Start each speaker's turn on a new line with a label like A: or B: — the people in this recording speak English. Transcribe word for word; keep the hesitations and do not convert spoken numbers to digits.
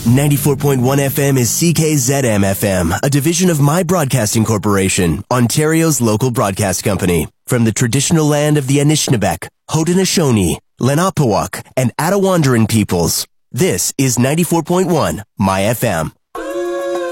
A: ninety-four point one F M is C K Z M F M, a division of My Broadcasting Corporation, Ontario's local broadcast company. From the traditional land of the Anishinaabeg, Haudenosaunee, Lenapehouk, and Attawandaron peoples, this is ninety-four point one My F M.